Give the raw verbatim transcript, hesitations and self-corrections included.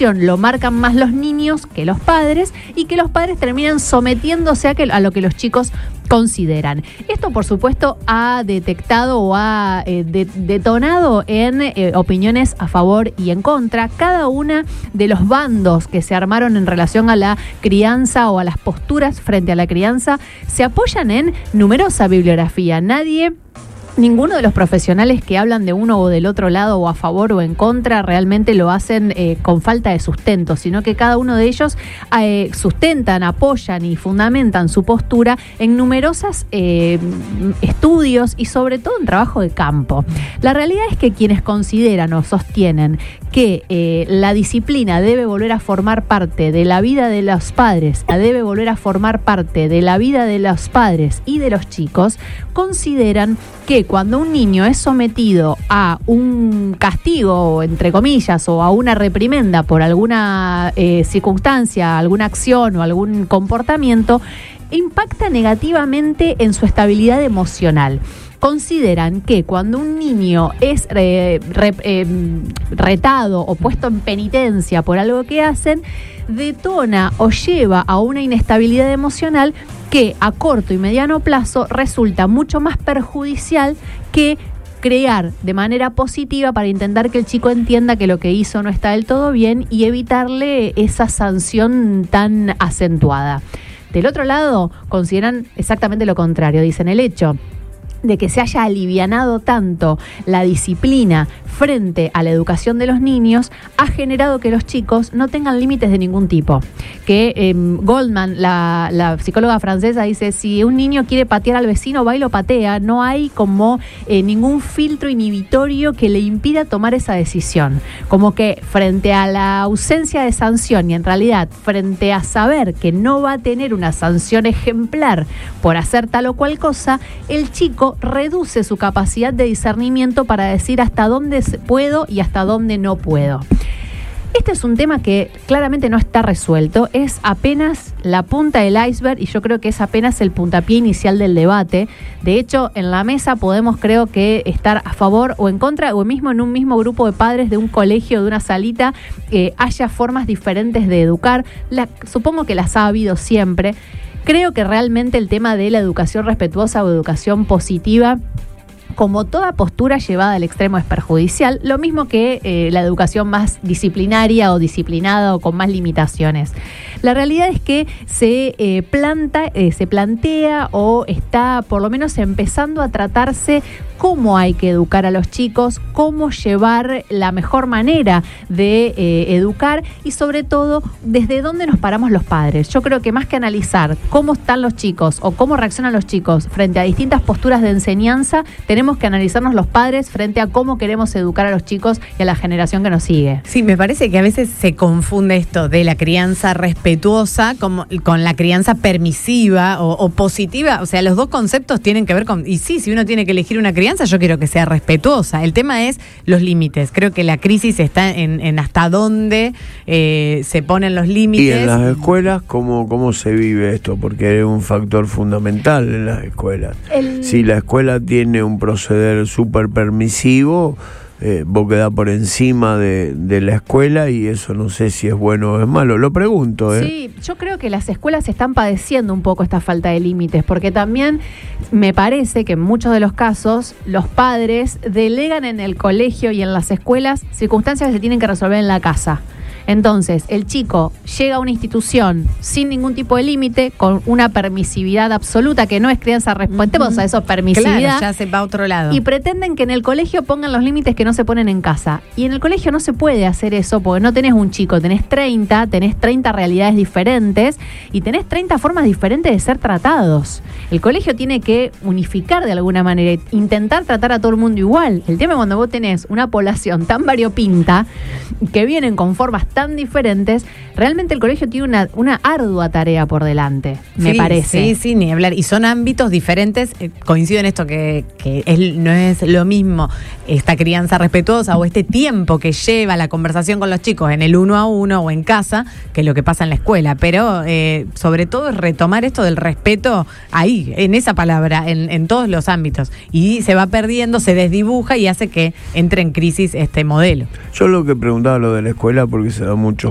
educación lo marcan más los niños que los padres y que los padres terminan sometiéndose a, que, a lo que los chicos consideran. Esto, por supuesto, ha detectado o ha eh, de, detonado en eh, opiniones a favor y en contra. Cada una de los bandos que se armaron en relación a la crianza o a las posturas frente a la crianza se apoyan en numerosa bibliografía. Nadie... Ninguno de los profesionales que hablan de uno o del otro lado o a favor o en contra realmente lo hacen eh, con falta de sustento, sino que cada uno de ellos eh, sustentan, apoyan y fundamentan su postura en numerosos eh, estudios y sobre todo en trabajo de campo. La realidad es que quienes consideran o sostienen que eh, la disciplina debe volver a formar parte de la vida de los padres, debe volver a formar parte de la vida de los padres y de los chicos, consideran que cuando un niño es sometido a un castigo, entre comillas, o a una reprimenda por alguna eh, circunstancia, alguna acción o algún comportamiento, impacta negativamente en su estabilidad emocional. Consideran que cuando un niño es eh, re, eh, retado o puesto en penitencia por algo que hacen, detona o lleva a una inestabilidad emocional que a corto y mediano plazo resulta mucho más perjudicial que crear de manera positiva para intentar que el chico entienda que lo que hizo no está del todo bien y evitarle esa sanción tan acentuada. Del otro lado, consideran exactamente lo contrario. Dicen el hecho de que se haya alivianado tanto la disciplina frente a la educación de los niños ha generado que los chicos no tengan límites de ningún tipo. Que eh, Goldman, la, la psicóloga francesa, dice, si un niño quiere patear al vecino, va y lo patea, no hay como eh, ningún filtro inhibitorio que le impida tomar esa decisión. Como que frente a la ausencia de sanción y en realidad frente a saber que no va a tener una sanción ejemplar por hacer tal o cual cosa, el chico reduce su capacidad de discernimiento para decir hasta dónde puedo y hasta dónde no puedo. Este es un tema que claramente no está resuelto, es apenas la punta del iceberg y yo creo que es apenas el puntapié inicial del debate. De hecho, en la mesa podemos, creo que, estar a favor o en contra, o mismo en un mismo grupo de padres de un colegio, de una salita, eh, haya formas diferentes de educar. La, supongo que las ha habido siempre. Creo que realmente el tema de la educación respetuosa o educación positiva, como toda postura llevada al extremo, es perjudicial, lo mismo que eh, la educación más disciplinaria o disciplinada o con más limitaciones. La realidad es que se eh, planta, eh, se plantea o está por lo menos empezando a tratarse cómo hay que educar a los chicos, cómo llevar la mejor manera de eh, educar y sobre todo desde dónde nos paramos los padres. Yo creo que más que analizar cómo están los chicos o cómo reaccionan los chicos frente a distintas posturas de enseñanza, tenemos que analizarnos los padres frente a cómo queremos educar a los chicos y a la generación que nos sigue. Sí, me parece que a veces se confunde esto de la crianza respetuosa con, con la crianza permisiva o, o positiva. O sea, los dos conceptos tienen que ver con... Y sí, si uno tiene que elegir una crianza, yo quiero que sea respetuosa. El tema es los límites. Creo que la crisis está en, en hasta dónde eh, se ponen los límites. Y en las escuelas, ¿cómo, cómo se vive esto? Porque es un factor fundamental en las escuelas. El... Si la escuela tiene un proceder súper permisivo, eh, vos quedás por encima de, de la escuela y eso no sé si es bueno o es malo. Lo pregunto, ¿eh? Sí, yo creo que las escuelas están padeciendo un poco esta falta de límites, porque también me parece que en muchos de los casos los padres delegan en el colegio y en las escuelas circunstancias que se tienen que resolver en la casa. Entonces, el chico llega a una institución sin ningún tipo de límite, con una permisividad absoluta, que no es crianza respetuosa, uh-huh. Eso es permisividad. Claro, ya se va a otro lado. Y pretenden que en el colegio pongan los límites que no se ponen en casa. Y en el colegio no se puede hacer eso, porque no tenés un chico, tenés treinta, tenés treinta realidades diferentes y tenés treinta formas diferentes de ser tratados. El colegio tiene que unificar de alguna manera, intentar tratar a todo el mundo igual. El tema es cuando vos tenés una población tan variopinta, que vienen con formas tan diferentes, realmente el colegio tiene una, una ardua tarea por delante, me sí, parece. Sí, sí, ni hablar. Y son ámbitos diferentes. Eh, coincido en esto que, que es, no es lo mismo esta crianza respetuosa o este tiempo que lleva la conversación con los chicos en el uno a uno o en casa que lo que pasa en la escuela. Pero eh, sobre todo es retomar esto del respeto ahí, en esa palabra, en, en todos los ámbitos. Y se va perdiendo, se desdibuja y hace que entre en crisis este modelo. Yo lo que preguntaba lo de la escuela porque se da muchos